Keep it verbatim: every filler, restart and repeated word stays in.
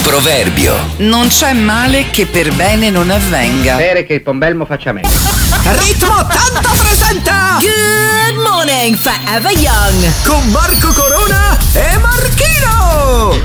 Proverbio. Non c'è male che per bene non avvenga. Spero che il pombelmo faccia meglio. Ritmo ottanta presenta Good morning, Forever Young. con Marco Corona e Marchino.